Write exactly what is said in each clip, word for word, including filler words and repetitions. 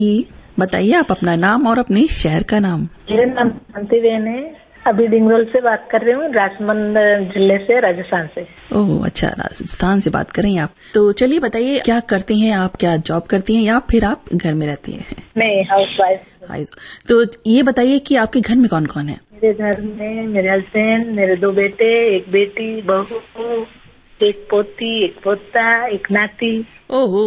ये बताइए आप अपना नाम और अपने शहर का नाम। मेरा नाम शांति बेन है। अभी डिंगरोल से बात कर रही हूँ, राजमंद जिले से, राजस्थान से। ओह अच्छा, राजस्थान से बात कर रही हैं आप। तो चलिए बताइए, क्या करती हैं आप, क्या जॉब करती हैं या फिर आप घर में रहती हैं? नहीं, हाउस वाइफ। तो ये बताइए कि आपके घर में कौन कौन है? मेरे घर में मेरे हस्बैंड, मेरे दो बेटे, एक बेटी, बहू, एक पोती, एक पोता, एक नाती। ओहो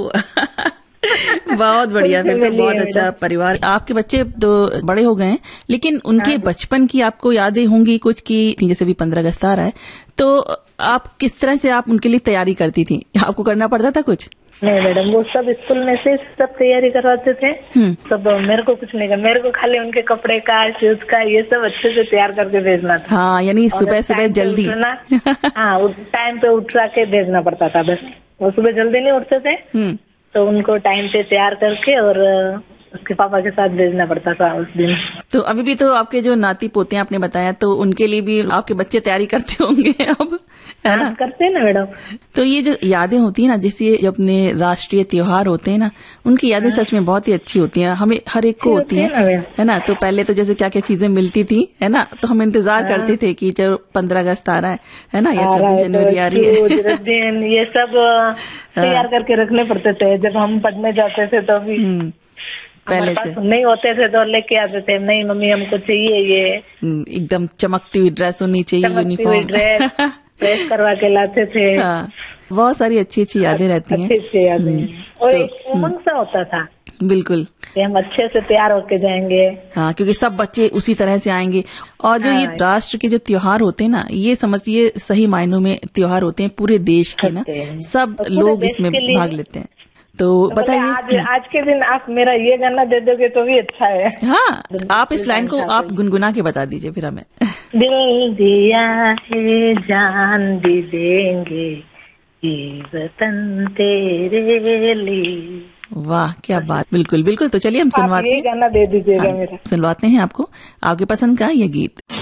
बहुत बढ़िया, फिर तो बहुत अच्छा परिवार। आपके बच्चे तो बड़े हो गए हैं, लेकिन उनके हाँ। बचपन की आपको यादें होंगी कुछ की, जैसे भी पंद्रह अगस्त आ रहा है, तो आप किस तरह से आप उनके लिए तैयारी करती थी? आपको करना पड़ता था कुछ? नहीं मैडम, वो सब स्कूल में से सब तैयारी करवाते थे। सब मेरे को कुछ नहीं, मेरे को खाली उनके कपड़े का, शूज का, ये सब अच्छे से तैयार करके भेजना था। हाँ, यानी सुबह सुबह जल्दी हाँ, टाइम पे उठा के भेजना पड़ता था। बस वो सुबह जल्दी नहीं उठते थे, तो उनको टाइम पे तैयार करके और उसके पापा के साथ भेजना पड़ता था उस दिन। तो अभी भी तो आपके जो नाती पोते आपने बताया, तो उनके लिए भी आपके बच्चे तैयारी करते होंगे अब, है ना? करते हैं ना मैडम। तो ये जो यादें होती है ना, जैसे जो अपने राष्ट्रीय त्योहार होते हैं ना, उनकी यादें सच में बहुत ही अच्छी होती हैं, हमें हर एक को होती हैं, है ना? तो पहले तो जैसे क्या क्या चीजें मिलती थी, है ना, तो हम इंतजार करते थे कि जब पंद्रह अगस्त आ रहा है है ना, या छब्बीस जनवरी आ रही है, ये सब तैयार करके रखने पड़ते थे। जब हम पढ़ने जाते थे तो भी पहले से नहीं होते थे तो लेके आते थे, नहीं मम्मी हमको चाहिए ये, एकदम चमकती हुई ड्रेस होनी चाहिए, यूनिफॉर्म ड्रेस प्रेस करवा के लाते थे। हाँ, बहुत सारी अच्छी अच्छी यादें रहती हैं, अच्छी अच्छी यादें, और एक उमंग सा होता था। बिल्कुल, कि हम अच्छे से तैयार होके जाएंगे। हाँ, क्योंकि सब बच्चे उसी तरह से आएंगे। और जो हाँ, ये राष्ट्र के जो त्योहार होते हैं ना, ये समझिए सही मायनों में त्योहार होते हैं पूरे देश के ना, सब लोग इसमें भाग लेते हैं। तो, तो बताइए, आज, आज के दिन आप मेरा ये गाना दे दोगे तो भी अच्छा है। हाँ, आप इस लाइन को आप गुनगुना के बता दीजिए फिर हमें। दिल दिया है जान भी देंगे, ये वतन तेरे लिए। वाह, क्या बात, बिल्कुल बिल्कुल। तो चलिए हम सुनवाते हैं, गाना दे दीजिएगा मेरा, सुनवाते हैं आपको आपके पसंद का ये गीत।